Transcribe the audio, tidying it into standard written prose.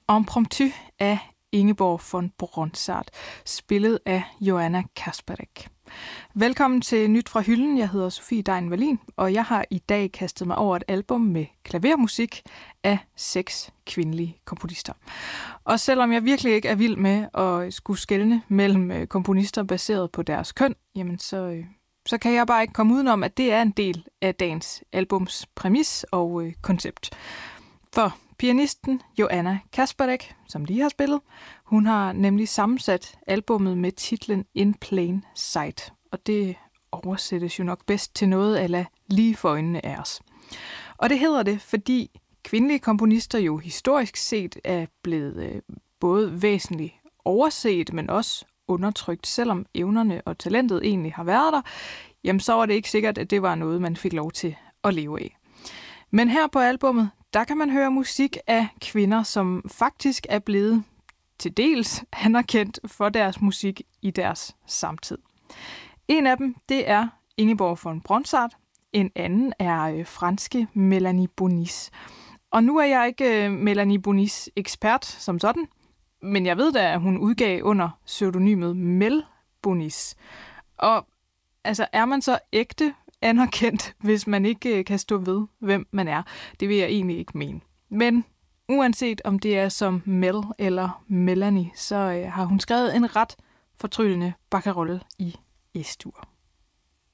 Impromptu af Ingeborg von Bronsart, spillet af Joanna Kasperek. Velkommen til Nyt fra Hylden. Jeg hedder Sofie Dein Wallin, og jeg har i dag kastet mig over et album med klavermusik af 6 kvindelige komponister. Og selvom jeg virkelig ikke er vild med at skulle skelne mellem komponister baseret på deres køn, jamen så kan jeg bare ikke komme udenom, at det er en del af dagens albums præmis og koncept. For pianisten Joanna Kasperek, som lige har spillet, hun har nemlig sammensat albummet med titlen In Plain Sight, og det oversættes jo nok bedst til noget eller lige for øjnene af os. Og det hedder det, fordi kvindelige komponister jo historisk set er blevet både væsentligt overset, men også undertrykt, selvom evnerne og talentet egentlig har været der, jamen så var det ikke sikkert, at det var noget, man fik lov til at leve af. Men her på albummet, der kan man høre musik af kvinder, som faktisk er blevet til dels anerkendt for deres musik i deres samtid. En af dem, det er Ingeborg von Bronsart. En anden er franske Mélanie Bonis. Og nu er jeg ikke Mélanie Bonis ekspert som sådan, men jeg ved da, at hun udgav under pseudonymet Mel Bonis. Og altså, er man så ægte anerkendt, hvis man ikke kan stå ved, hvem man er? Det vil jeg egentlig ikke mene. Men uanset om det er som Mel eller Melanie, så har hun skrevet en ret fortryllende barcarolle i S-dur.